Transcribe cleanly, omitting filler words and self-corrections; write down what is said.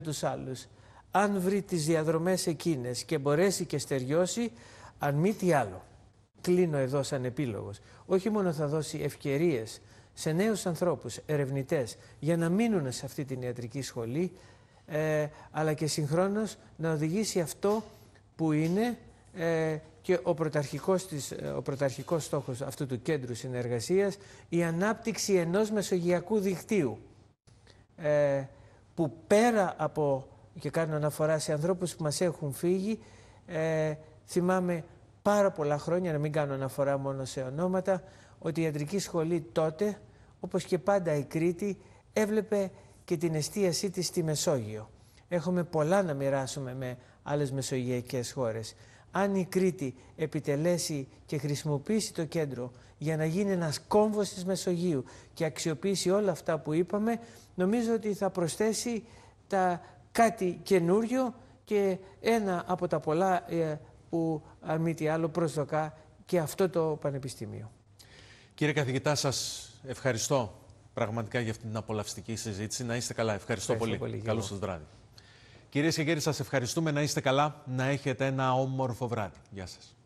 τους άλλους. Αν βρει τις διαδρομές εκείνες και μπορέσει και στεριώσει, αν μη τι άλλο, κλείνω εδώ σαν επίλογος, όχι μόνο θα δώσει ευκαιρίες σε νέους ανθρώπους, ερευνητές, για να μείνουν σε αυτή την ιατρική σχολή, αλλά και συγχρόνως να οδηγήσει αυτό που είναι και ο πρωταρχικός στόχος αυτού του κέντρου συνεργασίας, η ανάπτυξη ενός μεσογειακού δικτύου, που πέρα από, και κάνω αναφορά σε ανθρώπους που μας έχουν φύγει, θυμάμαι πάρα πολλά χρόνια, να μην κάνω αναφορά μόνο σε ονόματα, ότι η ιατρική σχολή τότε, όπως και πάντα η Κρήτη, έβλεπε και την εστίασή της στη Μεσόγειο. Έχουμε πολλά να μοιράσουμε με άλλες μεσογειακές χώρες. Αν η Κρήτη επιτελέσει και χρησιμοποιήσει το κέντρο για να γίνει ένας κόμβος της Μεσογείου και αξιοποιήσει όλα αυτά που είπαμε, νομίζω ότι θα προσθέσει κάτι καινούριο και ένα από τα πολλά που αν μη τι άλλο προσδοκά και αυτό το Πανεπιστήμιο. Κύριε καθηγητά, σας ευχαριστώ πραγματικά για αυτή την απολαυστική συζήτηση. Να είστε καλά. Ευχαριστώ πολύ. Καλό σας βράδυ. Κυρίες και κύριοι, σας ευχαριστούμε. Να είστε καλά. Να έχετε ένα όμορφο βράδυ. Γεια σας.